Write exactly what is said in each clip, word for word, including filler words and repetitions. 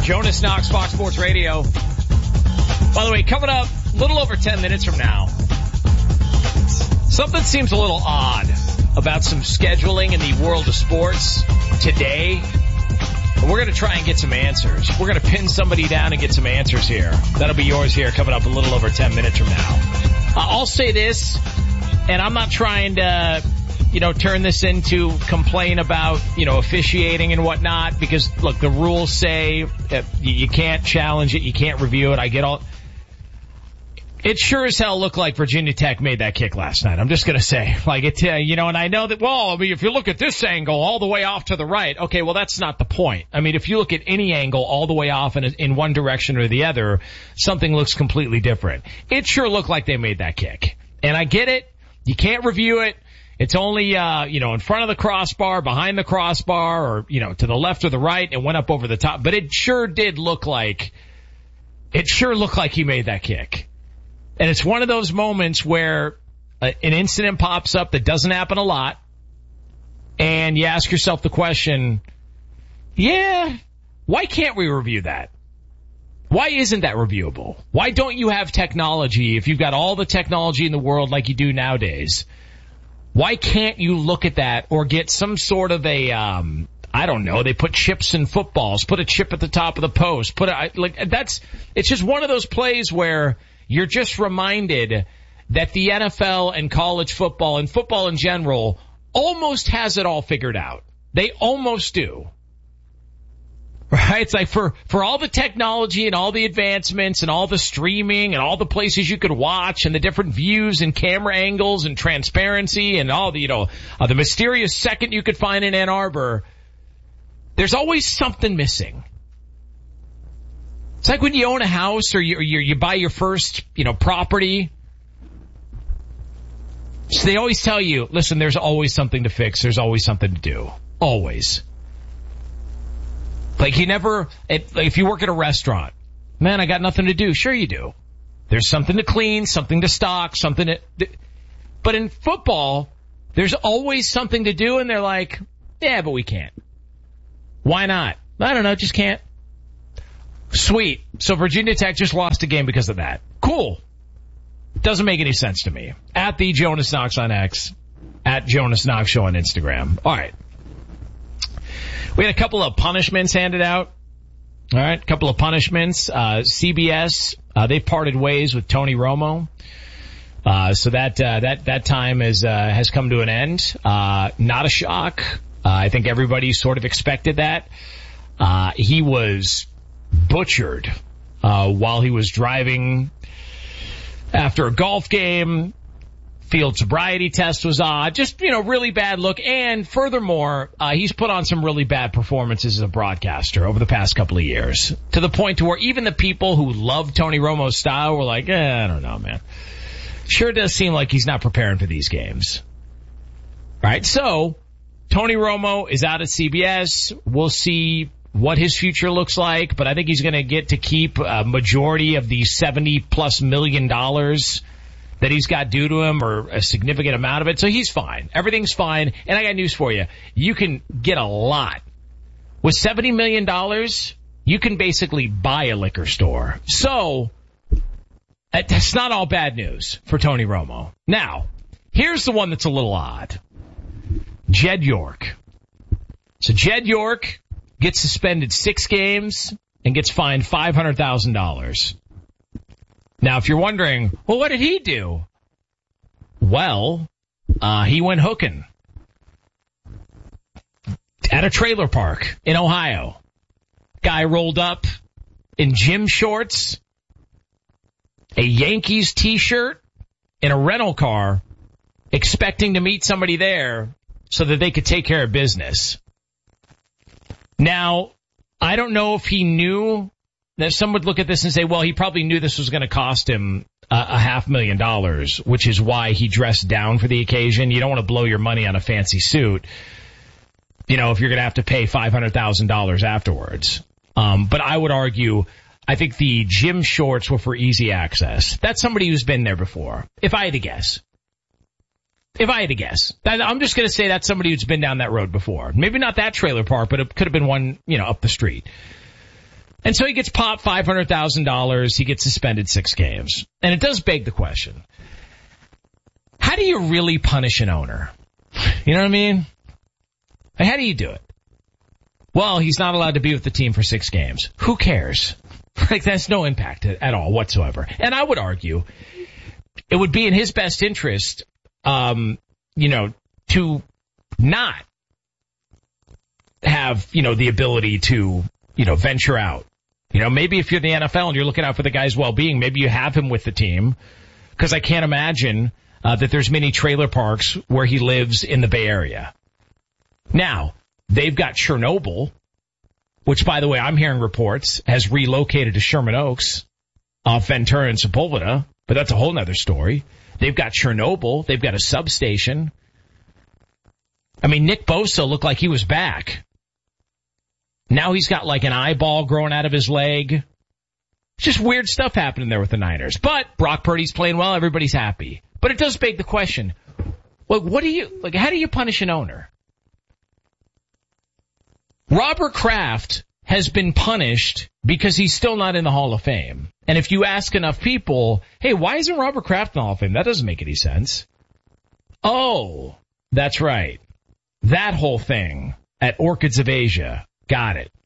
Jonas Knox, Fox Sports Radio. By the way, coming up a little over ten minutes from now, something seems a little odd about some scheduling in the world of sports today. And we're going to try and get some answers. We're going to pin somebody down and get some answers here. That'll be yours here coming up a little over ten minutes from now. Uh, I'll say this, and I'm not trying to, you know, turn this into complain about, you know, officiating and whatnot, because, look, the rules say that you can't challenge it, you can't review it. I get all... It sure as hell looked like Virginia Tech made that kick last night. I'm just going to say, like, it, uh, you know, and I know that, well, I mean, if you look at this angle all the way off to the right, okay, well, that's not the point. I mean, if you look at any angle all the way off in, in one direction or the other, something looks completely different. It sure looked like they made that kick. And I get it. You can't review it. It's only, uh, you know, in front of the crossbar, behind the crossbar, or, you know, to the left or the right, and went up over the top. But it sure did look like, it sure looked like he made that kick. And it's one of those moments where uh, an incident pops up that doesn't happen a lot, and you ask yourself the question, yeah, why can't we review that? Why isn't that reviewable? Why don't you have technology, if you've got all the technology in the world like you do nowadays? Why can't you look at that or get some sort of a, um, I don't know, they put chips in footballs, put a chip at the top of the post, put a, like, that's, it's just one of those plays where you're just reminded that the N F L and college football and football in general almost has it all figured out. They almost do. Right? It's like for, for all the technology and all the advancements and all the streaming and all the places you could watch and the different views and camera angles and transparency and all the, you know, uh, the mysterious second you could find in Ann Arbor, there's always something missing. It's like when you own a house or you, you, you buy your first, you know, property. So they always tell you, listen, there's always something to fix. There's always something to do. Always. Like you never, it, like if you work at a restaurant, man, I got nothing to do. Sure you do. There's something to clean, something to stock, something to, but in football, there's always something to do, and they're like, yeah, but we can't. Why not? I don't know, just can't. Sweet. So Virginia Tech just lost a game because of that. Cool. Doesn't make any sense to me. At the Jonas Knox on X. At Jonas Knox Show on Instagram. All right. We had a couple of punishments handed out. All right. A couple of punishments. Uh, C B S, uh, they parted ways with Tony Romo. Uh, so that, uh, that, that time is, uh, has come to an end. Uh, not a shock. Uh, I think everybody sort of expected that. Uh, he was butchered uh while he was driving after a golf game. Field sobriety test was odd. Just, you know, really bad look. And furthermore, uh he's put on some really bad performances as a broadcaster over the past couple of years, to the point to where even the people who love Tony Romo's style were like, eh, I don't know, man. Sure does seem like he's not preparing for these games. All right, so Tony Romo is out at C B S. We'll see what his future looks like, but I think he's going to get to keep a majority of the seventy plus million dollars that he's got due to him, or a significant amount of it. So he's fine. Everything's fine. And I got news for you. You can get a lot. With seventy million dollars, you can basically buy a liquor store. So that's not all bad news for Tony Romo. Now, here's the one that's a little odd. Jed York. So Jed York gets suspended six games and gets fined five hundred thousand dollars. Now, if you're wondering, well, what did he do? Well, uh, he went hooking at a trailer park in Ohio. Guy rolled up in gym shorts, a Yankees t-shirt, in a rental car, expecting to meet somebody there so that they could take care of business. Now, I don't know if he knew that. Some would look at this and say, well, he probably knew this was going to cost him a, a half million dollars, which is why he dressed down for the occasion. You don't want to blow your money on a fancy suit, you know, if you're going to have to pay five hundred thousand dollars afterwards. Um, but I would argue, I think the gym shorts were for easy access. That's somebody who's been there before, if I had to guess. If I had to guess. That, I'm just going to say that's somebody who's been down that road before. Maybe not that trailer park, but it could have been one, you know, up the street. And so he gets popped five hundred thousand dollars. He gets suspended six games. And it does beg the question, how do you really punish an owner? You know what I mean? Like, how do you do it? Well, he's not allowed to be with the team for six games. Who cares? Like, that's no impact at all whatsoever. And I would argue it would be in his best interest, um, you know, to not have, you know, the ability to, you know, venture out. You know, maybe if you're the N F L and you're looking out for the guy's well-being, maybe you have him with the team. Because I can't imagine uh, that there's many trailer parks where he lives in the Bay Area. Now, they've got Chernobyl, which, by the way, I'm hearing reports, has relocated to Sherman Oaks off Ventura and Sepulveda. But that's a whole nother story. They've got Chernobyl. They've got a substation. I mean, Nick Bosa looked like he was back. Now he's got like an eyeball growing out of his leg. Just weird stuff happening there with the Niners. But Brock Purdy's playing well. Everybody's happy. But it does beg the question, like, what do you, like, how do you punish an owner? Robert Kraft has been punished because he's still not in the Hall of Fame. And if you ask enough people, hey, why isn't Robert Kraft in the Hall of Fame? That doesn't make any sense. Oh, that's right. That whole thing at Orchids of Asia. Got it.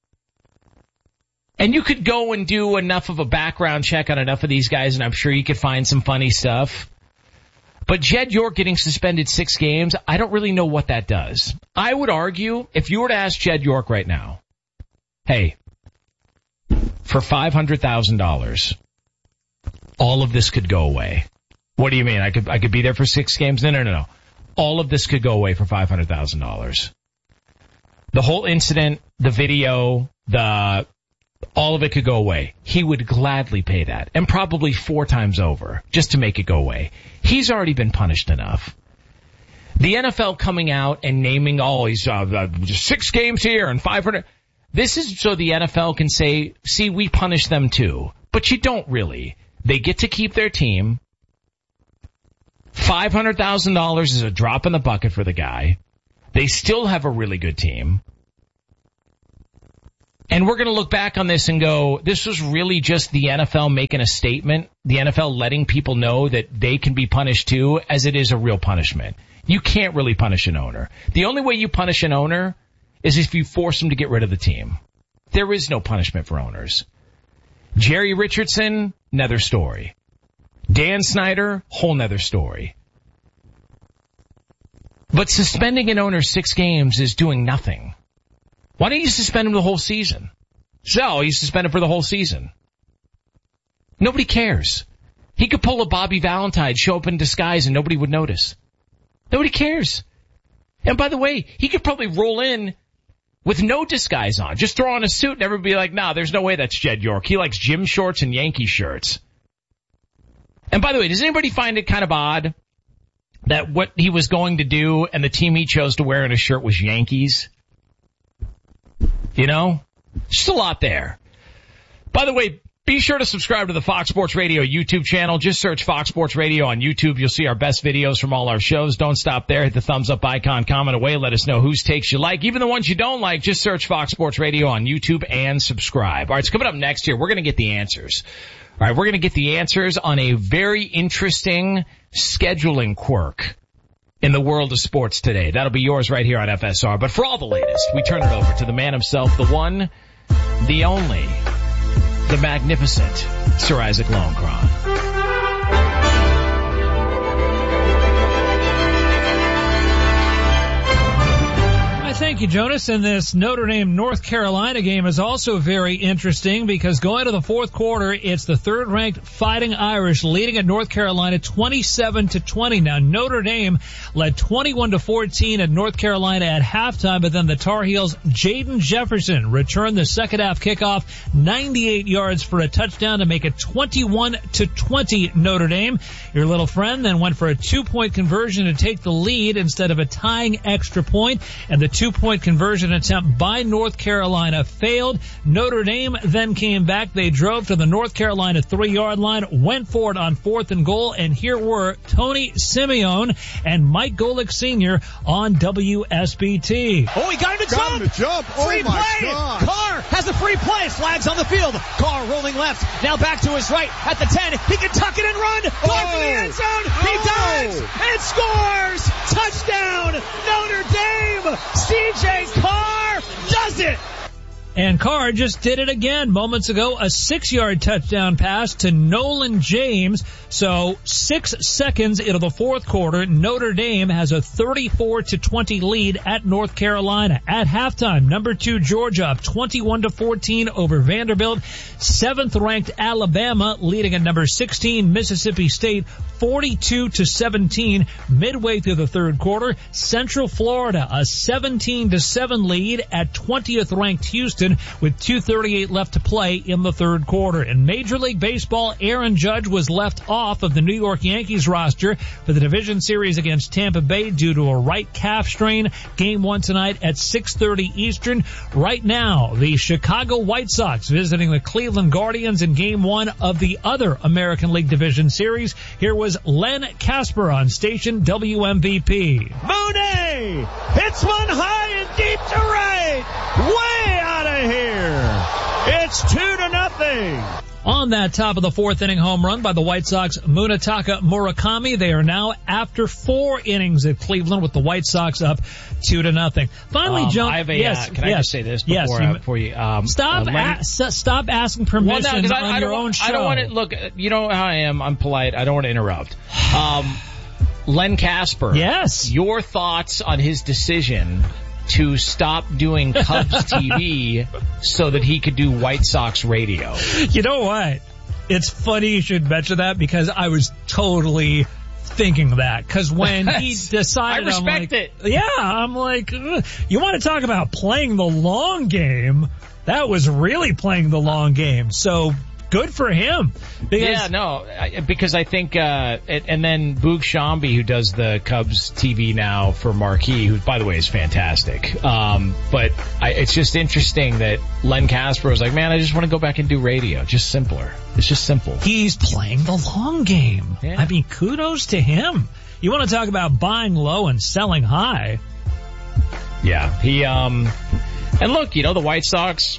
And you could go and do enough of a background check on enough of these guys, and I'm sure you could find some funny stuff. But Jed York getting suspended six games, I don't really know what that does. I would argue, if you were to ask Jed York right now, hey, for five hundred thousand dollars, all of this could go away. What do you mean? I could I could be there for six games? No, no, no, no. All of this could go away for five hundred thousand dollars. The whole incident, the video, the all of it could go away. He would gladly pay that, and probably four times over, just to make it go away. He's already been punished enough. The N F L coming out and naming all these uh, uh, just six games here and five hundred. This is so the N F L can say, see, we punish them too. But you don't really. They get to keep their team. five hundred thousand dollars is a drop in the bucket for the guy. They still have a really good team. And we're going to look back on this and go, this was really just the N F L making a statement, the N F L letting people know that they can be punished too, as it is a real punishment. You can't really punish an owner. The only way you punish an owner is if you force him to get rid of the team. There is no punishment for owners. Jerry Richardson, another story. Dan Snyder, whole nother story. But suspending an owner six games is doing nothing. Why don't you suspend him the whole season? So, he's suspended for the whole season. Nobody cares. He could pull a Bobby Valentine, show up in disguise, and nobody would notice. Nobody cares. And by the way, he could probably roll in with no disguise on. Just throw on a suit and everybody be like, nah, there's no way that's Jed York. He likes gym shorts and Yankee shirts. And by the way, does anybody find it kind of odd that what he was going to do and the team he chose to wear in his shirt was Yankees? You know? Just a lot there. By the way, be sure to subscribe to the Fox Sports Radio YouTube channel. Just search Fox Sports Radio on YouTube. You'll see our best videos from all our shows. Don't stop there. Hit the thumbs up icon, comment away. Let us know whose takes you like. Even the ones you don't like, just search Fox Sports Radio on YouTube and subscribe. All right, it's coming up next here. We're going to get the answers. All right, we're going to get the answers on a very interesting scheduling quirk in the world of sports today. That'll be yours right here on F S R. But for all the latest, we turn it over to the man himself, the one, the only, the magnificent Sir Isaac Lowenkron. Thank you, Jonas. And this Notre Dame-North Carolina game is also very interesting because going to the fourth quarter, it's the third-ranked Fighting Irish leading at North Carolina twenty-seven to twenty. Now, Notre Dame led twenty-one to fourteen at North Carolina at halftime, but then the Tar Heels' Jaden Jefferson returned the second-half kickoff ninety-eight yards for a touchdown to make it twenty-one to twenty Notre Dame. Your little friend then went for a two-point conversion to take the lead instead of a tying extra point, and the two Two-point conversion attempt by North Carolina failed. Notre Dame then came back. They drove to the North Carolina three-yard line, went for it on fourth and goal, and here were Tony Simeone and Mike Golick Senior on W S B T. Oh, he got him to got jump! Him to jump. Oh, free my play! God. Carr has a free play. flies, flags on the field. Carr rolling left, now back to his right at the ten. He can tuck it and run. Carr for the end zone. He dives and scores. Touchdown, Notre Dame. C J Carr does it. And Carr just did it again moments ago, a six-yard touchdown pass to Nolan James. So six seconds into the fourth quarter, Notre Dame has a thirty-four to twenty lead at North Carolina. At halftime, number two Georgia up twenty-one to fourteen over Vanderbilt. Seventh-ranked Alabama leading at number sixteen Mississippi State forty-two to seventeen midway through the third quarter. Central Florida a seventeen to seven lead at twentieth-ranked Houston with two thirty-eight left to play in the third quarter. In Major League Baseball, Aaron Judge was left off of the New York Yankees roster for the division series against Tampa Bay due to a right calf strain. Game one tonight at six thirty Eastern. Right now, the Chicago White Sox visiting the Cleveland Guardians in game one of the other American League Division series. Here was Len Casper on station W M V P. Mooney hits one high and deep to right. Way out of here. It's two to nothing. On that top of the fourth inning home run by the White Sox, Munetaka Murakami. They are now after four innings at Cleveland with the White Sox up two to nothing. Finally, um, Joe. I have a, yes, uh, can yes, I just say this before, yes, you, uh, before you? Um, stop, uh, Lenny, a, stop asking permission well, no, I, on I your own show. I don't want to look. You know how I am. I'm polite. I don't want to interrupt. Um, Len Casper. Yes. Your thoughts on his decision to stop doing Cubs T V so that he could do White Sox radio? You know what? It's funny you should mention that because I was totally thinking that. Because when he decided, I respect I'm like, it. Yeah, I'm like, ugh. You want to talk about playing the long game? That was really playing the long game. So good for him. Because yeah, no, I, because I think, uh, and, and then Boog Shambi, who does the Cubs T V now for Marquee, who, by the way, is fantastic. Um, but I, it's just interesting that Len Casper was like, man, I just want to go back and do radio. Just simpler. It's just simple. He's playing the long game. Yeah. I mean, kudos to him. You want to talk about buying low and selling high. Yeah, he, um, and look, you know, the White Sox,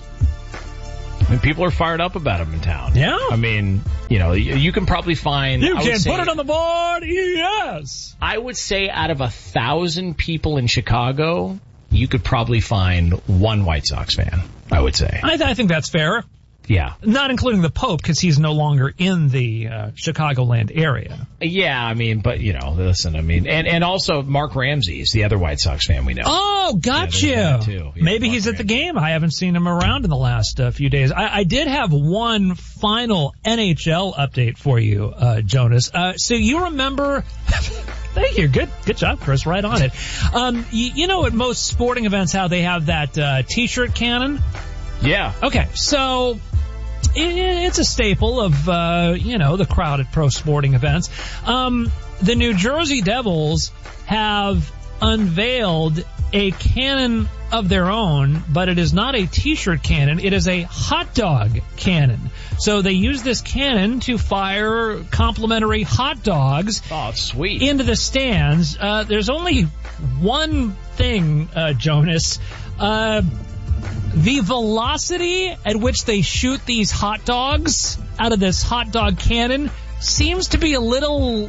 I mean, people are fired up about him in town. Yeah. I mean, you know, you, you can probably find... You I can say, put it on the board, yes. I would say out of a thousand people in Chicago, you could probably find one White Sox fan, I would say. I, th- I think that's fair. Yeah. Not including the Pope, because he's no longer in the uh, Chicagoland area. Yeah, I mean, but, you know, listen, I mean, and, and also Mark Ramsey is the other White Sox fan we know. Oh, gotcha. Yeah, too. Yeah, Maybe Mark he's Ramsey. at the game. I haven't seen him around in the last uh, few days. I, I did have one final N H L update for you, uh, Jonas. Uh, so you remember... Thank you. Good, good job, Chris. Right on it. Um, you, you know, at most sporting events, how they have that uh, T-shirt cannon. Yeah. Okay, so it, it's a staple of uh, you know the crowd at pro sporting events. Um, the New Jersey Devils have unveiled a cannon of their own, but it is not a T-shirt cannon. It is a hot dog cannon. So they use this cannon to fire complimentary hot dogs Oh, sweet. into the stands. Uh, there's only one thing, uh, Jonas. Uh, the velocity at which they shoot these hot dogs out of this hot dog cannon seems to be a little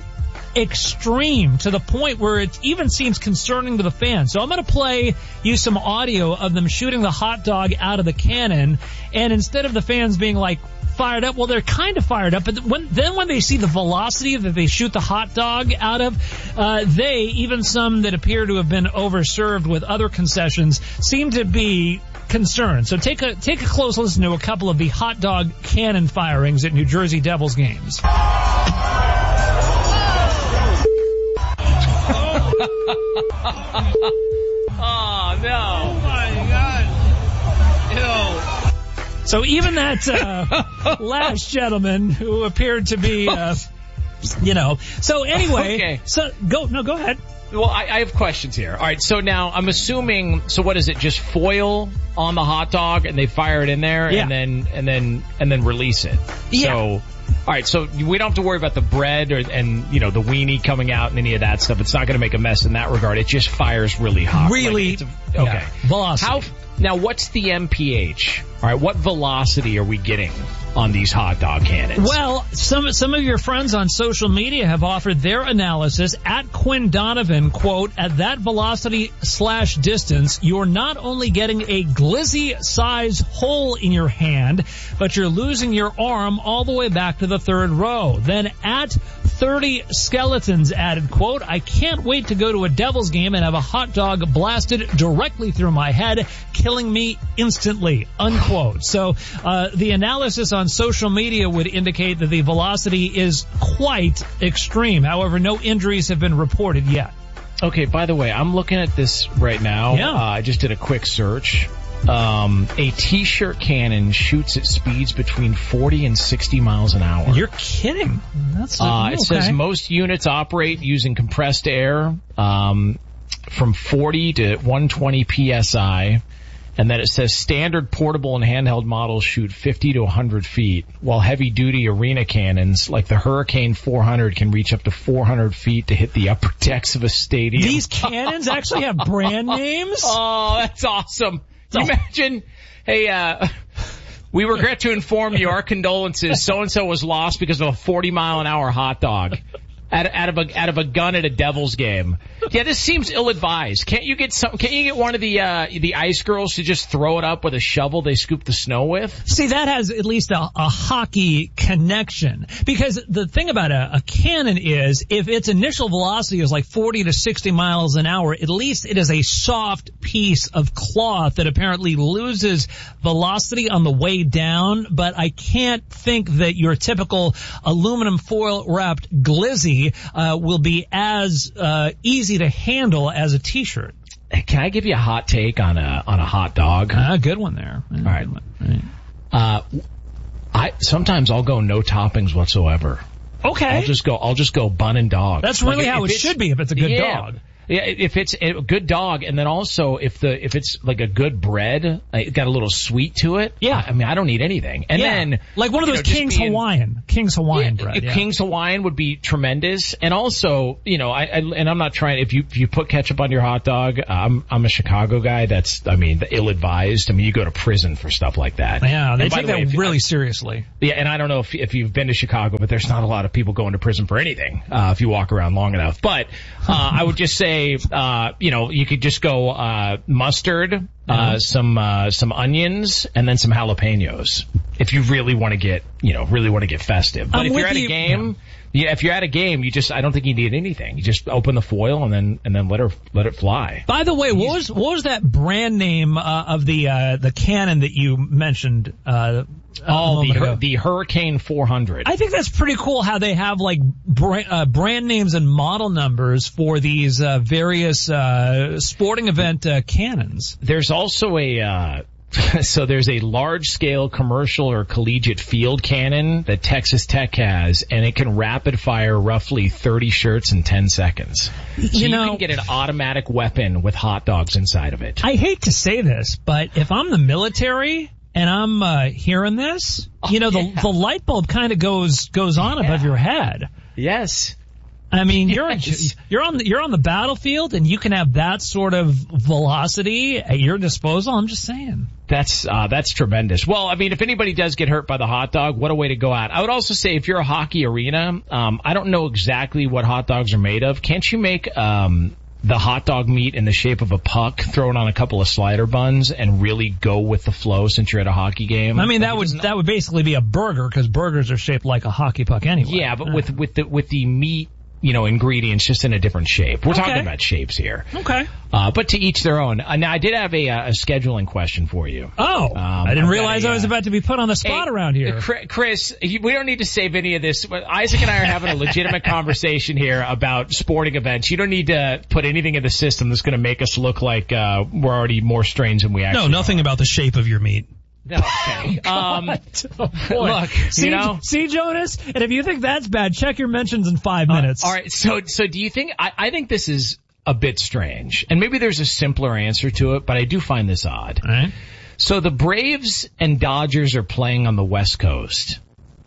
extreme to the point where it even seems concerning to the fans. So I'm going to play you some audio of them shooting the hot dog out of the cannon, and instead of the fans being like fired up, well, they're kind of fired up, but when, then when they see the velocity that they shoot the hot dog out of, uh, they, even some that appear to have been overserved with other concessions, seem to be concerned. So take a take a close listen to a couple of the hot dog cannon firings at New Jersey Devils games. Oh, no. Oh, my God. Ew. So even that uh, last gentleman who appeared to be, uh, you know. So anyway, Okay. so go no, go ahead. Well, I, I have questions here. All right, so now I'm assuming, so what is it, just foil on the hot dog and they fire it in there Yeah. and then and then and then release it? Yeah. So, all right, so we don't have to worry about the bread or and you know the weenie coming out and any of that stuff. It's not going to make a mess in that regard. It just fires really hot. Really, Like, it's a, okay. yeah, velocity. How now? What's the M P H? All All right, what velocity are we getting on these hot dog cannons? Well, some some of your friends on social media have offered their analysis. At Quinn Donovan, quote, at that velocity slash distance, you're not only getting a glizzy-size hole in your hand, but you're losing your arm all the way back to the third row. Then at thirty Skeletons added, quote, I can't wait to go to a Devils game and have a hot dog blasted directly through my head, killing me instantly, unquote. So uh the analysis on social media would indicate that the velocity is quite extreme. However, no injuries have been reported yet. Okay, by the way, I'm looking at this right now. Yeah. Uh, I just did a quick search. Um, a T-shirt cannon shoots at speeds between forty and sixty miles an hour. You're kidding. That's uh, it okay. says most units operate using compressed air, um, from forty to one twenty P S I. And then it says standard portable and handheld models shoot fifty to one hundred feet, while heavy-duty arena cannons like the Hurricane four hundred can reach up to four hundred feet to hit the upper decks of a stadium. These cannons actually have brand names? Oh, that's awesome. Can you imagine? Hey, uh, we regret to inform you our condolences. So-and-so was lost because of a forty mile an hour hot dog. Out, out of a out of a gun at a Devils game. Yeah, this seems ill-advised. Can't you get some? Can't you get one of the uh, the ice girls to just throw it up with a shovel they scoop the snow with? See, that has at least a, a hockey connection. Because the thing about a, a cannon is, if its initial velocity is like forty to sixty miles an hour, at least it is a soft piece of cloth that apparently loses velocity on the way down. But I can't think that your typical aluminum foil wrapped glizzy Uh, will be as uh, easy to handle as a T-shirt. Can I give you a hot take on a on a hot dog? A uh, good one there. All right. right. Uh, I sometimes I'll go no toppings whatsoever. Okay. I'll just go. I'll just go bun and dog. That's really like, how it should be if it's a good yeah. dog. Yeah, if it's a good dog, and then also if the if it's like a good bread, it got a little sweet to it. Yeah, I mean I don't need anything. And yeah. then like one of those you know, King's being, Hawaiian, King's Hawaiian yeah, bread. Yeah. King's Hawaiian would be tremendous. And also, you know, I, I and I'm not trying. If you if you put ketchup on your hot dog, I'm I'm a Chicago guy. That's I mean ill advised. I mean you go to prison for stuff like that. Yeah, they and take the way, that if, really seriously. Yeah, and I don't know if if you've been to Chicago, but there's not a lot of people going to prison for anything uh, if you walk around long enough. But uh, I would just say. Uh, You know, you could just go uh mustard, uh mm-hmm. some uh some onions, and then some jalapenos. If you really want to get, you know, really want to get festive. But I'm if you're at you. a game, yeah. yeah, if you're at a game, you just I don't think you need anything. You just open the foil and then and then let her let it fly. By the way, what was what was that brand name uh, of the uh the cannon that you mentioned? Uh, Oh, the hur- the Hurricane four hundred. I think that's pretty cool how they have like bra- uh, brand names and model numbers for these uh, various uh sporting event uh, cannons. There's also a uh so there's a large-scale commercial or collegiate field cannon that Texas Tech has, and it can rapid fire roughly thirty shirts in ten seconds. So you, know, you can get an automatic weapon with hot dogs inside of it. I hate to say this, but if I'm the military and I'm uh, hearing this, oh, you know, the yeah. the light bulb kind of goes goes on yeah. above your head. Yes. I mean, you're yes. you're on the, you're on the battlefield, and you can have that sort of velocity at your disposal. I'm just saying. That's uh, that's tremendous. Well, I mean, if anybody does get hurt by the hot dog, what a way to go out. I would also say if you're a hockey arena, um, I don't know exactly what hot dogs are made of. Can't you make um, the hot dog meat in the shape of a puck, throw it on a couple of slider buns, and really go with the flow since you're at a hockey game? I mean, like that would that would basically be a burger because burgers are shaped like a hockey puck anyway. Yeah, but with with the with the meat, you know, ingredients just in a different shape. We're okay. talking about shapes here. Okay. Uh, but to each their own. Uh, now, I did have a, a scheduling question for you. Oh, um, I didn't realize a, I was about to be put on the spot hey, around here. Chris, we don't need to save any of this. Isaac and I are having a legitimate conversation here about sporting events. You don't need to put anything in the system that's going to make us look like uh, we're already more strange than we actually are. No, nothing are. about the shape of your meat. Okay. Oh, um, oh, look, see, you know, see, Jonas, and if you think that's bad, check your mentions in five minutes. Uh, all right. So, so do you think? I, I think this is a bit strange, and maybe there's a simpler answer to it, but I do find this odd. All right. So the Braves and Dodgers are playing on the West Coast,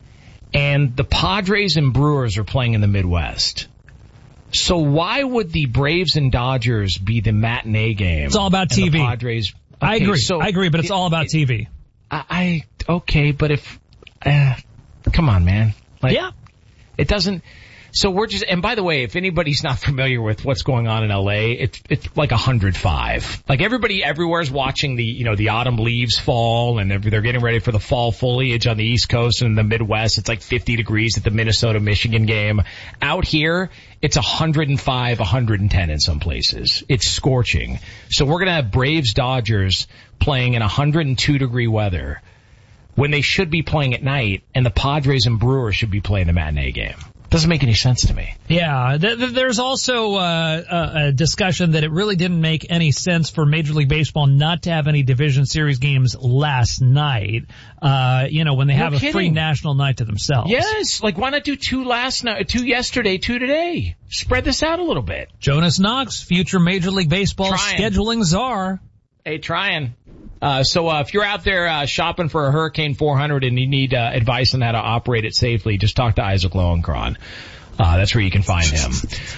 and the Padres and Brewers are playing in the Midwest. So why would the Braves and Dodgers be the matinee game? It's all about T V. The Padres. Okay, I agree. So I agree, but it's it, all about it, T V. I, I okay, but if, uh, come on, man. Like, yeah. It doesn't, so we're just, and by the way, if anybody's not familiar with what's going on in L A, it's, it's like one hundred five. Like everybody everywhere is watching the, you know, the autumn leaves fall and they're, they're getting ready for the fall foliage on the East Coast and the Midwest. It's like fifty degrees at the Minnesota-Michigan game. Out here, it's one hundred five, one hundred ten in some places. It's scorching. So we're going to have Braves-Dodgers playing in one hundred two degree weather when they should be playing at night, and the Padres and Brewers should be playing the matinee game. Doesn't make any sense to me. Yeah, th- th- there's also uh, a, a discussion that it really didn't make any sense for Major League Baseball not to have any division series games last night, uh, you know, when they No have kidding. a free national night to themselves. Yes, like why not do two last night, two yesterday, two today? Spread this out a little bit. Jonas Knox, future Major League Baseball Trying. scheduling czar. Hey, trying. Uh, so, uh, if you're out there, uh, shopping for a Hurricane four hundred and you need, uh, advice on how to operate it safely, just talk to Isaac Lowenkron. Uh, that's where you can find him.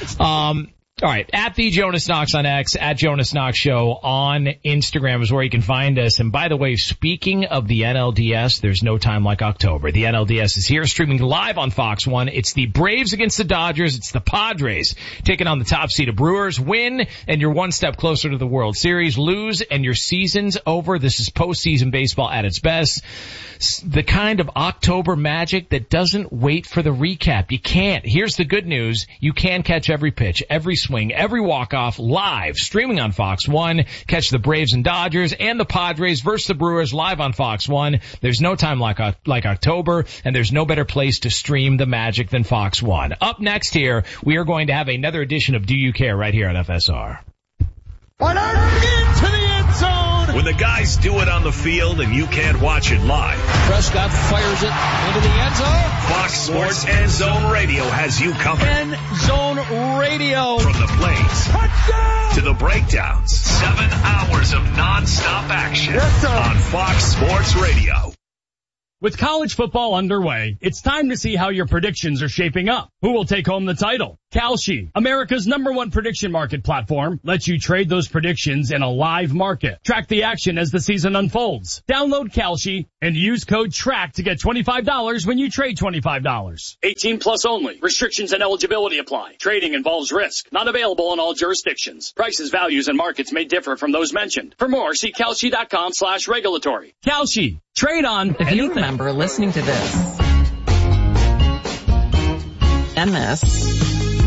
Um, all right. At the Jonas Knox on X, at Jonas Knox Show on Instagram is where you can find us. And by the way, speaking of the N L D S, there's no time like October. The N L D S is here, streaming live on Fox one. It's the Braves against the Dodgers. It's the Padres taking on the top seed of Brewers. Win, and you're one step closer to the World Series. Lose, and your season's over. This is postseason baseball at its best. The kind of October magic that doesn't wait for the recap. You can't. Here's the good news. You can catch every pitch, every swing, every walk-off live, streaming on Fox one. Catch the Braves and Dodgers and the Padres versus the Brewers live on Fox one. There's no time like like October, and there's no better place to stream the magic than Fox one. Up next here, we are going to have another edition of Do You Care right here on F S R. Into the end zone. When the guys do it on the field and you can't watch it live, Prescott fires it into the end zone. Fox Sports End Zone Radio has you covered. End Zone Radio. From the plays Touchdown! to the breakdowns, seven hours of nonstop action yes, on Fox Sports Radio. With college football underway, it's time to see how your predictions are shaping up. Who will take home the title? Kalshi, America's number one prediction market platform, lets you trade those predictions in a live market. Track the action as the season unfolds. Download Kalshi and use code TRACK to get twenty-five dollars when you trade twenty-five dollars. eighteen plus only. Restrictions and eligibility apply. Trading involves risk. Not available in all jurisdictions. Prices, values, and markets may differ from those mentioned. For more, see Kalshi.com slash regulatory. Kalshi. Trade on If you remember listening to this and this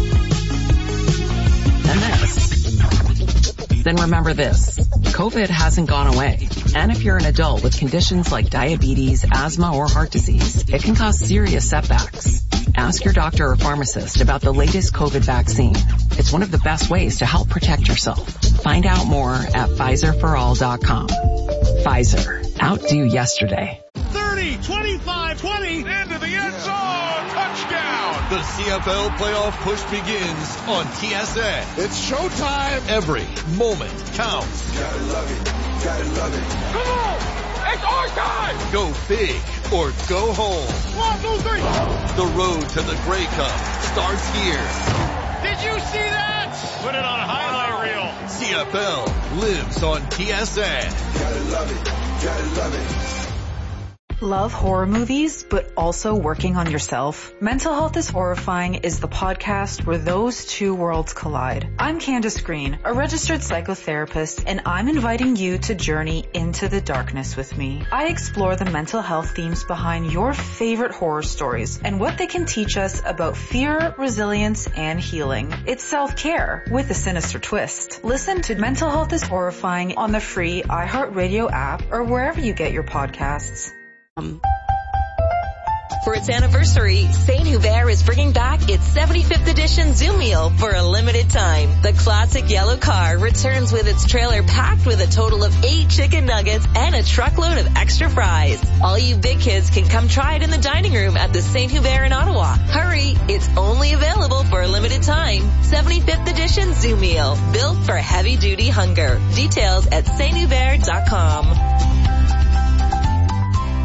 and this, then remember this. COVID hasn't gone away. And if you're an adult with conditions like diabetes, asthma, or heart disease, it can cause serious setbacks. Ask your doctor or pharmacist about the latest COVID vaccine. It's one of the best ways to help protect yourself. Find out more at Pfizer for all dot com. Pfizer. Outdo yesterday. thirty, twenty-five, twenty, into the end zone, touchdown! The C F L playoff push begins on T S N. It's showtime. Every moment counts. Gotta love it, gotta love it. Come on, it's our time! Go big or go home. One, two, three. The road to the Grey Cup starts here. Did you see that? Put it on a highlight reel. C F L lives on T S N. Gotta love it, gotta love it. Love horror movies, but also working on yourself? Mental Health is Horrifying is the podcast where those two worlds collide. I'm Candace Green, a registered psychotherapist, and I'm inviting you to journey into the darkness with me. I explore the mental health themes behind your favorite horror stories and what they can teach us about fear, resilience, and healing. It's self-care with a sinister twist. Listen to Mental Health is Horrifying on the free iHeartRadio app or wherever you get your podcasts. For its anniversary, Saint Hubert is bringing back its seventy-fifth edition Zoom meal for a limited time. The classic yellow car returns with its trailer packed with a total of eight chicken nuggets and a truckload of extra fries. All you big kids can come try it in the dining room at the Saint Hubert in Ottawa. Hurry, it's only available for a limited time. seventy-fifth edition Zoom meal, built for heavy-duty hunger. Details at saint hubert dot com.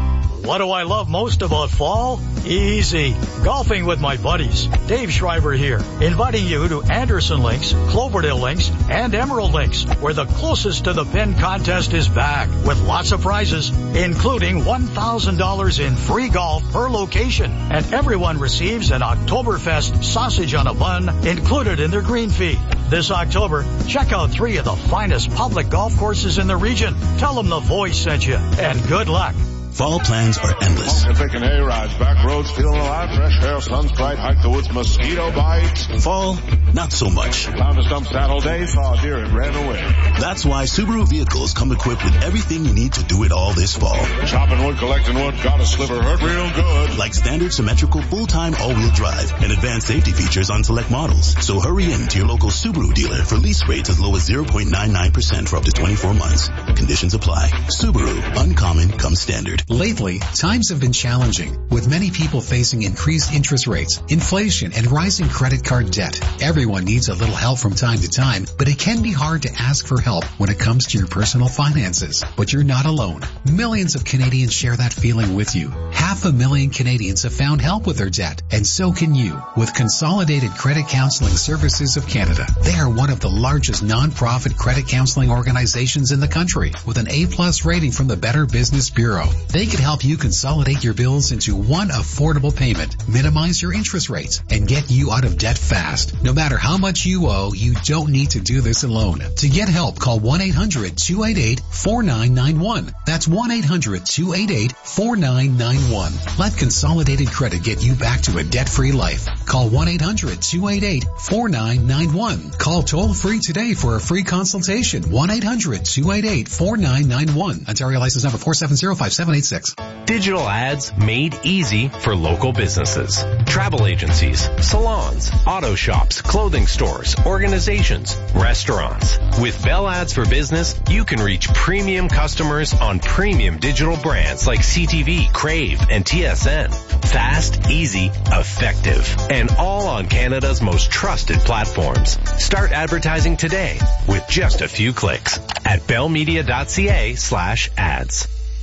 What do I love most about fall? Easy. Golfing with my buddies. Dave Schreiber here, inviting you to Anderson Links, Cloverdale Links, and Emerald Links, where the closest to the pin contest is back with lots of prizes, including one thousand dollars in free golf per location. And everyone receives an Oktoberfest sausage on a bun included in their green fee. This October, check out three of the finest public golf courses in the region. Tell them the voice sent you, and good luck. Fall plans are endless. Picking hay rides, back roads, feeling alive, fresh air, sun's bright, hike the woods, mosquito bites. Fall, not so much. Found a stump saddle day, saw a deer and ran away. That's why Subaru vehicles come equipped with everything you need to do it all this fall. Chopping wood, collecting wood, got a sliver, hurt real good. Like standard symmetrical full-time all-wheel drive and advanced safety features on select models. So hurry in to your local Subaru dealer for lease rates as low as zero point nine nine percent for up to twenty-four months. Conditions apply. Subaru, uncommon comes standard. Lately, times have been challenging, with many people facing increased interest rates, inflation, and rising credit card debt. Everyone needs a little help from time to time, but it can be hard to ask for help when it comes to your personal finances. But you're not alone. Millions of Canadians share that feeling with you. Half a million Canadians have found help with their debt, and so can you with Consolidated Credit Counseling Services of Canada. They are one of the largest non-profit credit counseling organizations in the country, with an A-plus rating from the Better Business Bureau. They can help you consolidate your bills into one affordable payment, minimize your interest rates, and get you out of debt fast. No matter how much you owe, you don't need to do this alone. To get help, call one eight hundred two eight eight four nine nine one. That's one eight hundred two eight eight four nine nine one. Let Consolidated Credit get you back to a debt-free life. Call one eight hundred two eight eight four nine nine one. Call toll-free today for a free consultation. one eight hundred two eight eight four nine nine one. Ontario license number four seven zero five seven eight six. Digital ads made easy for local businesses. Travel agencies, salons, auto shops, clothing stores, organizations, restaurants. With Bell Ads for Business, you can reach premium customers on premium digital brands like C T V, Crave, and T S N. Fast, easy, effective, and all on Canada's most trusted platforms. Start advertising today with just a few clicks at bellmedia.ca slash ads.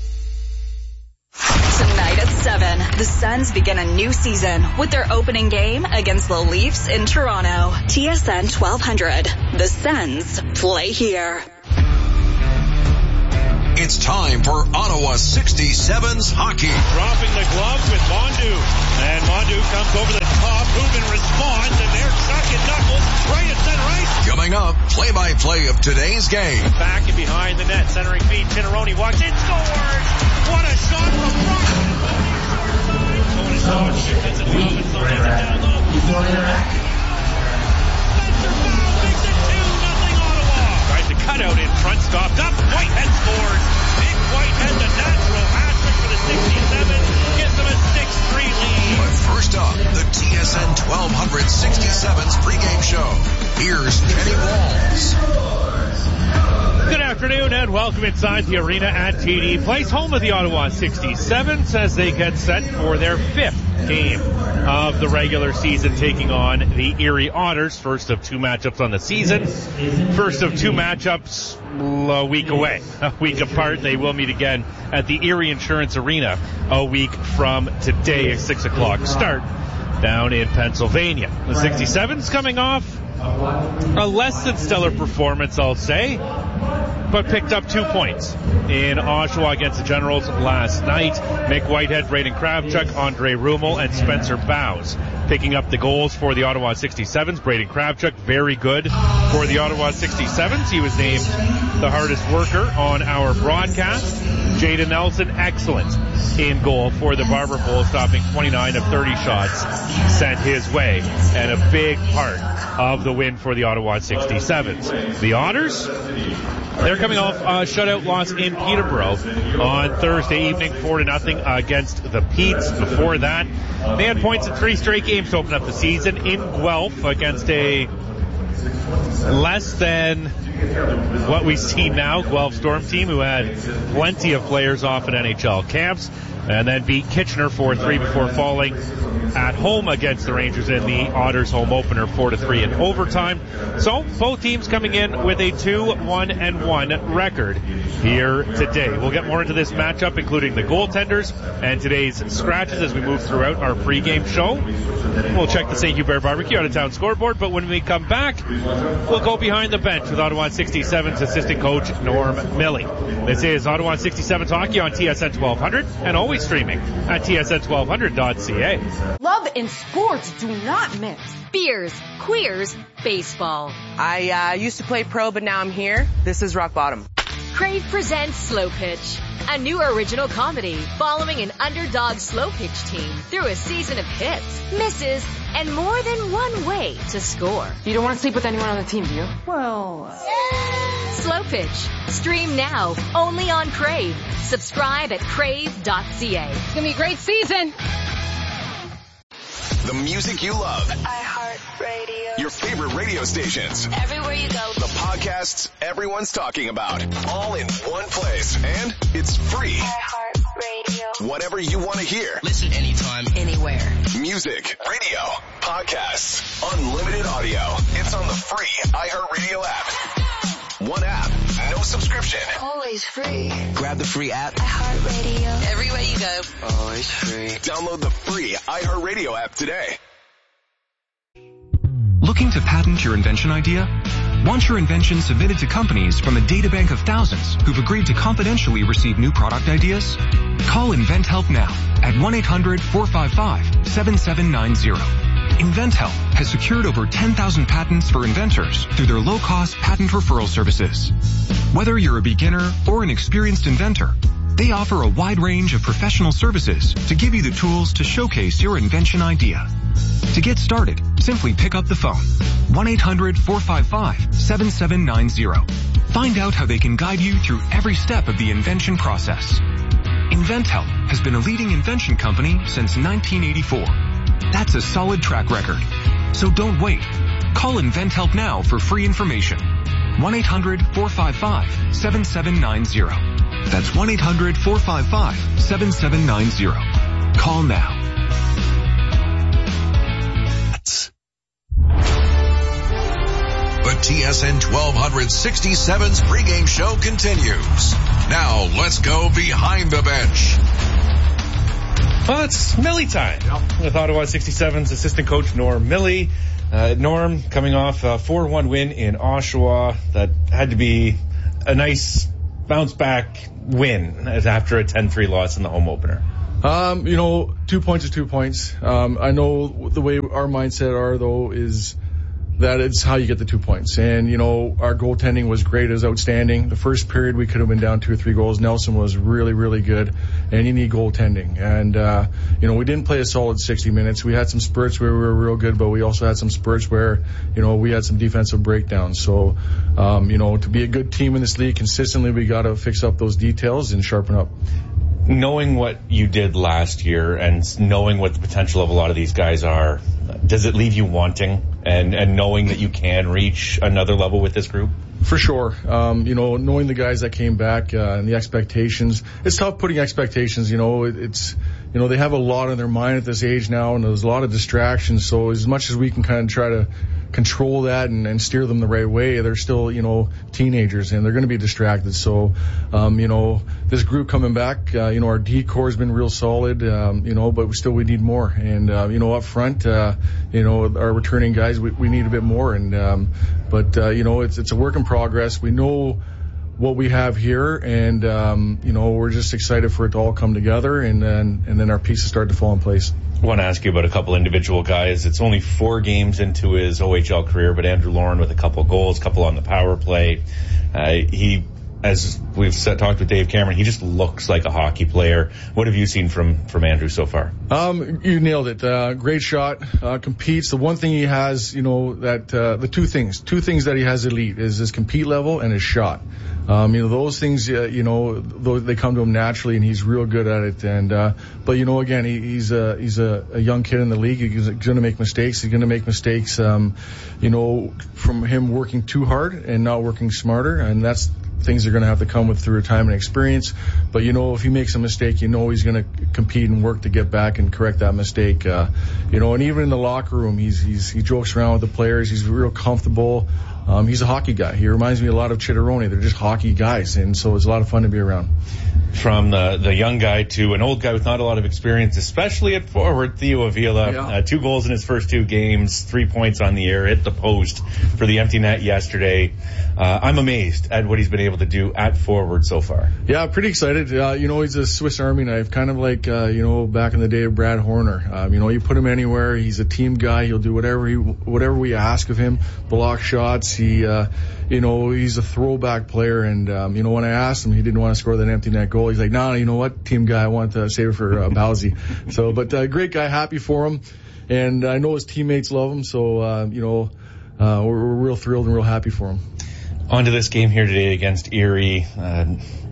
Tonight at seven, the Sens begin a new season with their opening game against the Leafs in Toronto. T S N twelve hundred. The Sens play here. It's time for Ottawa sixty-sevens hockey. Dropping the glove with Mondu. And Mondu comes over the top. Rubin responds, and they're chucking knuckles right at center ice. Coming up, play-by-play of today's game. Back and behind the net, centering feed. Pinaroni walks in, scores! What a shot from Brock! Tony Stone shifts it low, and Stone gets it down low. Spencer Fowl makes it two nothing Ottawa. Tries to cut out in front, stopped up. Whitehead scores. Nick Whitehead, the natural hat-trick for the sixty-seven, gives them a six three lead. But first up, the T S N twelve hundred sixty-sevens pregame show. Here's Kenny Walls. Good afternoon and welcome inside the arena at T D Place, home of the Ottawa sixty-sevens, as they get set for their fifth game of the regular season, taking on the Erie Otters. First of two matchups on the season. First of two matchups a week away, a week apart. They will meet again at the Erie Insurance Arena a week from today, a six o'clock start down in Pennsylvania. The sixty-sevens coming off a less than stellar performance, I'll say, but picked up two points in Oshawa against the Generals last night. Mick Whitehead, Braden Kravchuk, Andre Rummel, and Spencer Bowes picking up the goals for the Ottawa sixty-sevens. Braden Kravchuk, very good for the Ottawa sixty-sevens. He was named the hardest worker on our broadcast. Jaden Nelson, excellent in goal for the Barber Bulls, stopping twenty-nine of thirty shots sent his way, and a big part of the win for the Ottawa sixty-sevens. The Otters, they're coming off a shutout loss in Peterborough on Thursday evening, four to nothing against the Petes. Before that, they had points in three straight games to open up the season in Guelph against a less than what we see now. Guelph Storm team, who had plenty of players off at N H L camps, and then beat Kitchener four three before falling at home against the Rangers in the Otters home opener four to three in overtime. So both teams coming in with a two one and one record here today. We'll get more into this matchup, including the goaltenders and today's scratches as we move throughout our pregame show. We'll check the Saint Hubert Barbecue out-of-town scoreboard, but when we come back, we'll go behind the bench with Ottawa sixty-seven's assistant coach Norm Milley. This is Ottawa sixty-seven's Hockey on T S N twelve hundred and always streaming at T S N twelve hundred dot C A. Love and sports do not mix. Beers, queers, baseball. I uh, used to play pro, but now I'm here. This is rock bottom. Crave presents Slow Pitch, a new original comedy following an underdog slow pitch team through a season of hits, misses, and more than one way to score. You don't want to sleep with anyone on the team, do you? Well... Yeah. Slow Pitch. Stream now, only on Crave. Subscribe at crave dot c a. It's going to be a great season. The music you love. iHeartRadio. Your favorite radio stations. Everywhere you go. The podcasts everyone's talking about. All in one place. And it's free. iHeartRadio. Whatever you want to hear. Listen anytime, anywhere. Music, radio, podcasts, unlimited audio. It's on the free iHeartRadio app. One app, no subscription. Always free. Grab the free app. iHeartRadio. Everywhere you go. Always free. Download the free iHeartRadio app today. Looking to patent your invention idea? Want your invention submitted to companies from a databank of thousands who've agreed to confidentially receive new product ideas? Call InventHelp now at one eight hundred four five five seven seven nine zero. InventHelp has secured over ten thousand patents for inventors through their low-cost patent referral services. Whether you're a beginner or an experienced inventor, they offer a wide range of professional services to give you the tools to showcase your invention idea. To get started, simply pick up the phone. one eight hundred four five five seven seven nine zero. Find out how they can guide you through every step of the invention process. InventHelp has been a leading invention company since nineteen eighty-four. That's a solid track record. So don't wait. Call InventHelp now for free information. one eight hundred four five five seven seven nine zero. That's one eight hundred four five five seven seven nine zero. Call now. The T S N twelve hundred sixty-seven's pregame show continues. Now let's go behind the bench. Well, it's Milley time with Ottawa sixty-seven's assistant coach Norm Milley. Uh, Norm coming off a four one win in Oshawa. That had to be a nice bounce back win after a ten three loss in the home opener. Um, you know, two points is two points. Um, I know the way our mindset are though is that it's how you get the two points. And, you know, our goaltending was great. It was outstanding. The first period, we could have been down two or three goals. Nelson was really, really good. And you need goaltending. And, uh, you know, we didn't play a solid sixty minutes. We had some spurts where we were real good, but we also had some spurts where, you know, we had some defensive breakdowns. So, um, you know, to be a good team in this league consistently, we got to fix up those details and sharpen up. Knowing what you did last year and knowing what the potential of a lot of these guys are, does it leave you wanting and, and knowing that you can reach another level with this group? For sure. Um, you know, knowing the guys that came back uh, and the expectations, it's tough putting expectations. You know, it, it's, you know, they have a lot on their mind at this age now, and there's a lot of distractions. So as much as we can kind of try to control that and, and steer them the right way, they're still, you know, teenagers and they're going to be distracted. So, um, you know, this group coming back, uh, you know, our D core has been real solid, um, you know, but still we need more. And, uh, you know, up front, uh, you know, our returning guys, we, we need a bit more. And, um, but, uh, you know, it's, it's a work in progress. We know what we have here, and um, you know, we're just excited for it to all come together, and then and then our pieces start to fall in place. I want to ask you about a couple individual guys. It's only four games into his O H L career, but Andrew Lauren with a couple goals, couple on the power play. Uh, he as we've said, talked with Dave Cameron, he just looks like a hockey player. What have you seen from, from Andrew so far? Um, you nailed it. Uh, great shot, uh, competes. The one thing he has, you know, that, uh, the two things, two things that he has elite is his compete level and his shot. Um, you know, those things, uh, you know, they come to him naturally, and he's real good at it. And, uh, but you know, again, he, he's a, he's a, a young kid in the league. He's going to make mistakes. He's going to make mistakes, um, you know, from him working too hard and not working smarter. And that's, things are going to have to come with through time and experience. But, you know, if he makes a mistake, you know he's going to compete and work to get back and correct that mistake. Uh, you know, and even in the locker room, he's, he's, he jokes around with the players. He's real comfortable. Um, he's a hockey guy. He reminds me a lot of Chitteroni. They're just hockey guys, and so it's a lot of fun to be around. From the, the young guy to an old guy with not a lot of experience, especially at forward, Theo Avila. Yeah. Uh, two goals in his first two games, three points on the air, hit the post for the empty net yesterday. Uh, I'm amazed at what he's been able to do at forward so far. Yeah, pretty excited. Uh, you know, he's a Swiss Army knife, kind of like, uh, you know, back in the day of Brad Horner. Um, you know, you put him anywhere. He's a team guy. He'll do whatever he, whatever we ask of him. Block shots. He, uh, you know, he's a throwback player. And, um, you know, when I asked him, he didn't want to score that empty net goal. He's like, no, nah, you know what? Team guy. I want to save it for uh, Bowsy. So, but, uh, great guy. Happy for him. And I know his teammates love him. So, uh, you know, uh, we're, we're real thrilled and real happy for him. On to this game here today against Erie. Uh,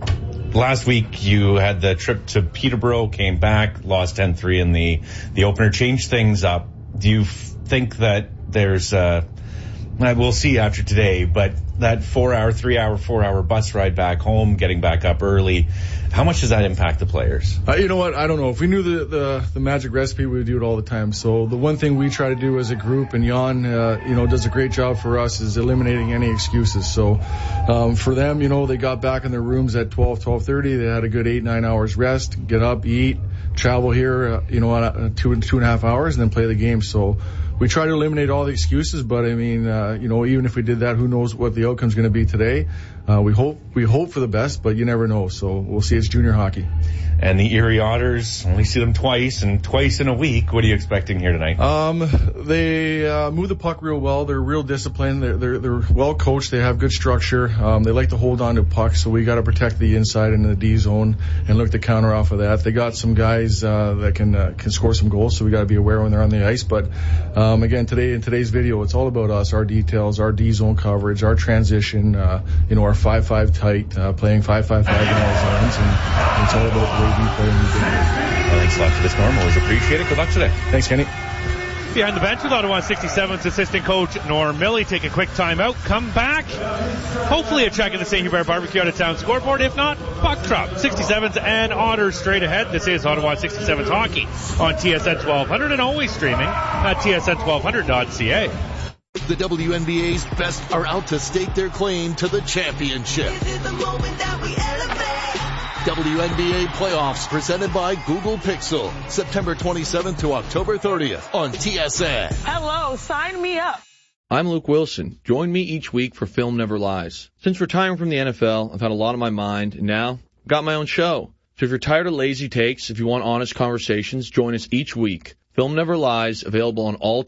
last week you had the trip to Peterborough, came back, lost ten three in the, the opener, changed things up. Do you f- think that there's, uh, we'll see after today, but that four hour, three hour, four hour bus ride back home, getting back up early, how much does that impact the players? Uh, you know what? I don't know. If we knew the, the, the magic recipe, we would do it all the time. So the one thing we try to do as a group, and Jan, uh, you know, does a great job for us, is eliminating any excuses. So, um, for them, you know, they got back in their rooms at twelve, twelve thirty. They had a good eight, nine hours rest, get up, eat, travel here, uh, you know, uh, two, two and a half hours, and then play the game. So, we try to eliminate all the excuses, but I mean, uh, you know, even if we did that, who knows what the outcome's going to be today. Uh, we hope, we hope for the best, but you never know. So we'll see. It's junior hockey. And the Erie Otters, only see them twice, and twice in a week. What are you expecting here tonight? Um, they, uh, move the puck real well. They're real disciplined. They're, they're, they're well coached. They have good structure. Um, they like to hold on to pucks, so we got to protect the inside and the D zone and look to counter off of that. They got some guys, uh, that can, uh, can score some goals, so we got to be aware when they're on the ice. But, um, again, today, in today's video, it's all about us, our details, our D zone coverage, our transition, uh, you know, our five five tight, uh, playing five five five in all zones, and it's all about the way we play and we do. Well, thanks a lot for this, Norm. Always appreciate it. Good luck today. Thanks, Kenny. Behind the bench with Ottawa sixty-seven's assistant coach Norm Milley. Take a quick timeout. Come back. Hopefully a check in the Saint Hubert Barbecue out of town scoreboard. If not, puck drop. sixty-sevens and Otters straight ahead. This is Ottawa sixty-sevens hockey on T S N twelve hundred and always streaming at T S N twelve hundred dot C A. The W N B A's best are out to stake their claim to the championship. W N B A playoffs presented by Google Pixel, September twenty-seventh to October thirtieth on T S N. Hello, sign me up. I'm Luke Wilson. Join me each week for Film Never Lies. Since retiring from the N F L, I've had a lot on my mind, and now I've got my own show. So if you're tired of lazy takes, if you want honest conversations, join us each week. Film Never Lies, available on all